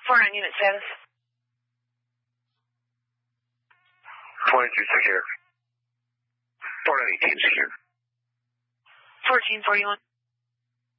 Report on unit status. 23 secure. 418 secure. 1441.